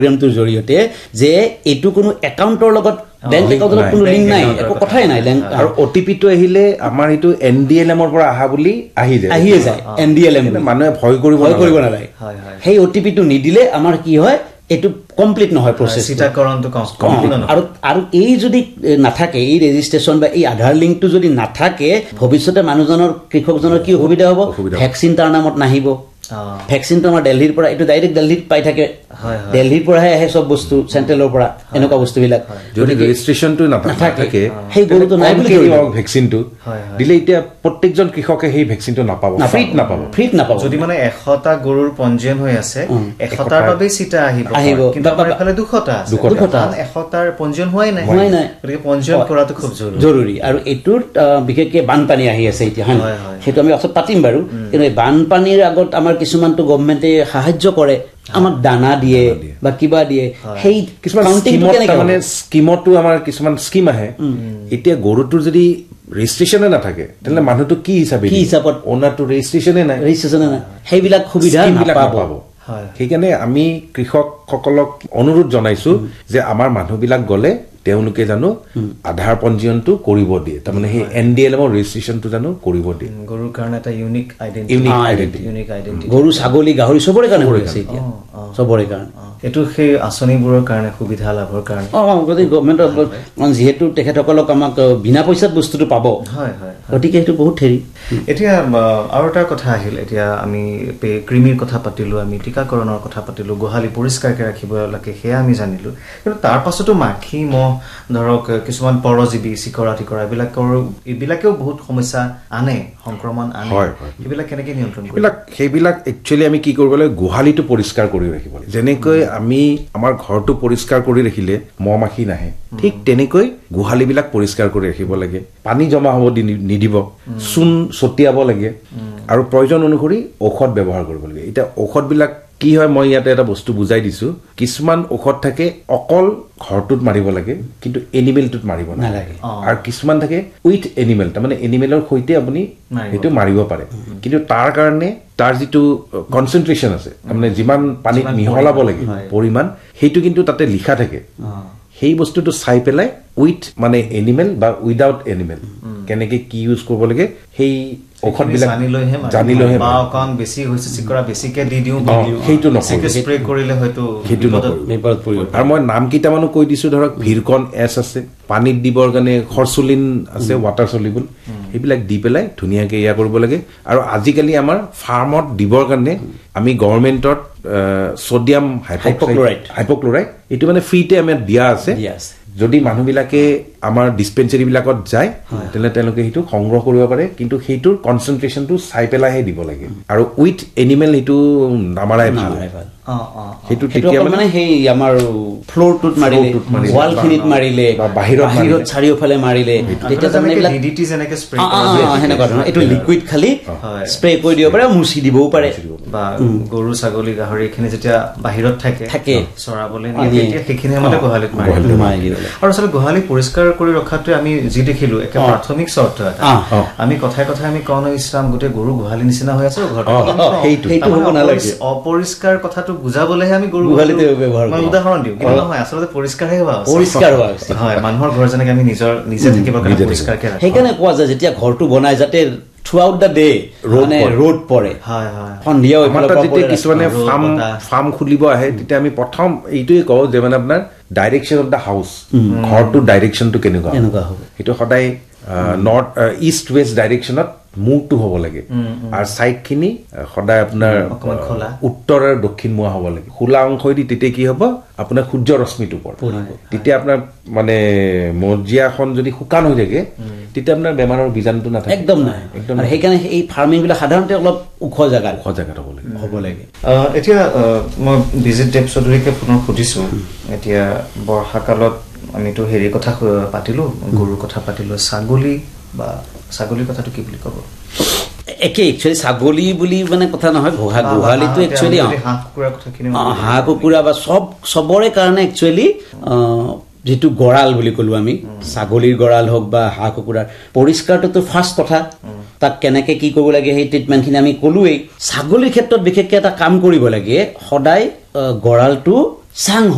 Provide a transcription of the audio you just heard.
প্ৰগ্ৰামটোৰ জৰিয়তে যে এইটো কোনো একাউণ্টৰ লগত বেংক একাউণ্টৰ কোনো লিংক নাই, একো কথাই নাই। আৰু অটিপিটো আহিলে আমাৰ এইটো NDLM-ৰ পৰা আহা বুলি আহিয়ে যায়। NDLM মানুহে ভয় কৰিব নালাগে। সেই অটিপিটো নিদিলে আমাৰ কি হয়, এইটো কমপ্লিট নহয় প্ৰচেছ। আৰু এই যদি নাথাকে, এই ৰেজিষ্ট্ৰেশ্যন বা এই আধাৰ লিংকটো যদি নাথাকে, ভৱিষ্যতে মানুহজনৰ কৃষকজনৰ কি অসুবিধা হ'ব? ভেকচিন তাৰ নামত নাহিব। ভেকচিনটো আমাৰ দিল্লীৰ পৰা, এইটো ডাইৰেক্ট দিল্লীত পাই থাকে, দিল্লীৰ পৰাহে আহে চব বস্তু, চেণ্ট্ৰেলৰ পৰা এনেকুৱা বস্তুবিলাক। যদি ৰেজিষ্ট্ৰেশ্যনটো নাথাকে, সেই গৰুটো নাই বুলি ভেকচিনটো দিলে এতিয়া প্ৰত্যেকজন কৃষকে সেই ভেকচিনটো নাপাব, ফ্ৰীত নাপাব। যদি মানে 100টা গৰুৰ পঞ্জীয়ন হৈ আছে, 100টাৰ বাবে চিটা আহিব, কিন্তু আমাৰ এফালে 200টা আছে, 100টাৰ পঞ্জীয়ন হোৱাই নাই, গতিকে পঞ্জীয়ন কৰাটো খুব জৰুৰী। আৰু এইটোত বিশেষকৈ বানপানী আহি আছে এতিয়া, হয়, সেইটো আমি অৰ্থত পাতিম বাৰু। কিন্তু এই বানপানীৰ আগত আমাৰ কিছুমানটো গভৰ্ণমেণ্টে সাহায্য কৰে, আমাক দানা দিয়ে বা কিবা দিয়ে, সেই কিছুমান স্কিমতো আমাৰ কিছুমান স্কিম আহে। এতিয়া গৰুটোৰ যদি ৰেজিষ্ট্ৰেশ্যনে নাথাকে, তেনেহ'লে মানুহটো কি হিচাপত অনাৰটো ৰেজিষ্ট্ৰেশ্যনে নাই, সেইবিলাক সুবিধা নাপাব। সেইকাৰণে আমি কৃষকসকলক অনুৰোধ জনাইছো যে আমাৰ মানুহবিলাক গ'লে তেওঁলোকে জানো আধাৰ পঞ্জীয়নটো কৰিব দিয়ে, তাৰমানে সেই NDLM-ৰ ৰেজিষ্ট্ৰেশ্যনটো জানো কৰিব দিয়ে। গৰুৰ কাৰণে এটা ইউনিক আইডেণ্টিটি, গৰু, ছাগলী, গাহৰি চবৰে কাৰণে হৈ আছে এতিয়া, চবৰে কাৰণে। এইটো সেই আঁচনিবোৰৰ কাৰণে, সুবিধা লাভৰ কাৰণে। গতিকে গভৰ্ণমেণ্টৰ যিহেতু তেখেতসকলক আমাক বিনা পইচাত বস্তুটো পাব, গতিকে সেইটো বহুত হেৰি। এতিয়া আৰু এটা কথা আহিল, এতিয়া আমি কৃমিৰ কথা পাতিলো, আমি টীকাকৰণৰ কথা পাতিলো, গোহালি পৰিষ্কাৰকৈ ৰাখিব লাগে সেয়া আমি জানিলো, কিন্তু তাৰ পাছতো মাখি, মহ, ধৰক কিছুমান পৰজীৱী, চিকৰা টিকৰা, এইবিলাকেও বহুত সমস্যা আনে, সংক্ৰমণ আনে। এইবিলাক কেনেকৈ নিয়ন্ত্ৰণ কৰিব? সেইবিলাক একচুৱেলি আমি কি কৰিব লাগে, গোহালিটো পৰিষ্কাৰ কৰি ৰাখিব লাগে। যেনেকৈ আমি আমাৰ ঘৰটো পৰিষ্কাৰ কৰি ৰাখিলে মহ মাখি নাহে, ঠিক তেনেকৈ গোহালিবিলাক পৰিষ্কাৰ কৰি ৰাখিব লাগে। পানী জমা হ'ব নিদিব, চূণ ছটিয়াব লাগে, আৰু প্ৰয়োজন অনুসৰি ঔষধ ব্যৱহাৰ কৰিব লাগে। এতিয়া ঔষধবিলাক কি হয়, মই ইয়াতে এটা বস্তু বুজাই দিছো। কিছুমান ঔষধ থাকে অকল ঘৰটোত মাৰিব লাগে, কিন্তু এনিমেলটোত মাৰিব নালাগে। আৰু কিছুমান থাকে উইথ এনিমেল, তাৰমানে এনিমেলৰ সৈতে আপুনি সেইটো মাৰিব পাৰে, কিন্তু তাৰ কাৰণে তাৰ যিটো কনচেনট্ৰেশ্যন আছে, তাৰমানে যিমান পানীত মিহলাব লাগে পৰিমাণ, সেইটো কিন্তু তাতে লিখা থাকে। সেই বস্তুটো চাই পেলাই উইথ মানে এনিমেল বা উইদাউট এনিমেল কেনেকে কি ইউজ কৰিব লাগে, সেই ঔষধবিলাক জানিলৈহে। বেছি হৈছে চিকৰা বেছিকে দি দিওঁ, সেইটো নকৰিব, স্প্ৰে কৰিলে হয়তো সেইটো নকৰিব। আৰু মই নাম কেইটামানো কৈ দিছো, ধৰক ভিৰকন S আছে, পানীত দিবৰ কাৰণে খৰচুলিন আছে, ৱাটাৰ চলিবল, সেইবিলাক দি পেলাই ধুনীয়াকে এয়া কৰিব লাগে। আৰু আজিকালি আমাৰ ফাৰ্মত দিবৰ কাৰণে আমি গভৰ্ণমেণ্টত ছডিয়াম হাইপক্লৰাইড এইটো মানে ফ্ৰীতে আমাৰ দিয়া আছে। যদি মানুহবিলাকে আমাৰ ডিছপেঞ্চাৰী বিলাকত যায়, তেনেহ'লে তেওঁলোকে সেইটো সংগ্ৰহ কৰিব পাৰে, কিন্তু সেইটোৰ কনচেনট্ৰেশ্যনটো চাই পেলাইহে দিব লাগে। আৰু উইথ এনিমেল সেইটো নামাৰাই ভাল। সেইটো তেতিয়া মানে সেই আমাৰ ফ্ল'ৰটোত মাৰিলে, ৱালখিনিত মাৰিলে, বাহিৰত চাৰিওফালে মাৰিলে, এইটো লিকুইড খালি স্প্ৰে কৰি দিব পাৰে, মুচি দিবও পাৰে। বা গৰু, ছাগলী, গাহৰি এইখিনি যেতিয়া বাহিৰত থাকে চৰাবলৈ সেইখিনি সময়তে গোহালিত মাৰি দিব। আৰু আচলতে গোহালি পৰিষ্কাৰ কৰি ৰখাটোৱে আমি যি দেখিলো একে প্ৰাথমিক চৰ্ত এটা। আমি কথাই আমি কওঁ ইছলাম গোটেই গৰু গোহালি নিচিনা হৈ আছে, অপৰিষ্কাৰ কথাটো বুজাবলেহে আমি গৰু গোহালিতে ব্যৱহাৰ কৰো, উদাহৰণ দিওঁ, কিন্তু নহয় আচলতে পৰিষ্কাৰহে হোৱা উচিত। হয়, মানুহৰ ঘৰ যেনেকে আমি নিজে থাকিবৰ কাৰণে পৰিষ্কাৰকে ৰাখো। সেইকাৰণে কোৱা যায় যেতিয়া ঘৰটো বনাই যাতে থ্ৰুআউট দ্য ডে ৰ'দ পৰে, সন্ধিয়া কিছুমানে ফাৰ্ম খুলিব আহে, তেতিয়া আমি প্ৰথম এইটোৱে কওঁ যে মানে আপোনাৰ ডাইৰেকশ্যন অফ দ্য হাউচ, ঘৰটোৰ ডাইৰেকশ্যনটো কেনেকুৱা হ'ব, সেইটো সদায় নৰ্থ ইষ্ট ৱেষ্ট ডাইৰেকশ্যনত মুখটো হ'ব লাগে, আৰু চাইড খিনি সদায় আপোনাৰ উত্তৰ আৰু দক্ষিণ মুৱা হ'ব লাগে। খোলা অংশদি তেতিয়া কি হ'ব, আপোনাৰ সূৰ্য ৰশ্মিটো পৰে, তেতিয়া আপোনাৰ মানে মজিয়াখন যদি শুকান হৈ থাকে, তেতিয়া আপোনাৰ বেমাৰৰ বীজাণুটো নাথাকে, একদম নাই। সেইকাৰণে এই ফাৰ্মিং বিলাক সাধাৰণতে অলপ ওখ জেগাত হ'ব লাগে। এতিয়া মই বিজিত দেৱ চৌধুৰীকে পুনৰ সুধিছো, এতিয়া বৰ্ষাকালত আমিতো হেৰি কথা পাতিলো, গৰুৰ কথা পাতিলো, ছাগলীৰ কথাটো কি বুলি ক'ব? একে একচুৱেলি ছাগলী বুলি মানে কথা নহয়, গোহালিটো একচুৱেলি হাঁহ কুকুৰা বা চবৰে কাৰণে একচুৱেলি যিটো গঁৰাল বুলি ক'লো আমি, ছাগলীৰ গঁৰাল হওক বা হাঁহ কুকুৰাৰ, পৰিষ্কাৰটোতো ফাৰ্ষ্ট কথা। তাক কেনেকে কি কৰিব লাগে সেই ট্ৰিটমেণ্টখিনি আমি ক'লোৱেই। ছাগলীৰ ক্ষেত্ৰত বিশেষকৈ এটা কাম কৰিব লাগে, সদায় গঁৰালটো চাং